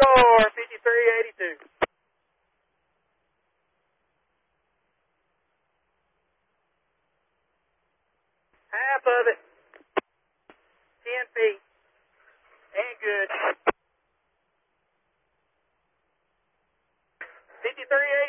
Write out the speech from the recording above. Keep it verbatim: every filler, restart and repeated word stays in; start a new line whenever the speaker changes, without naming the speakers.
score, fifty-three eighty-two. Half of it. ten feet. And good. fifty-three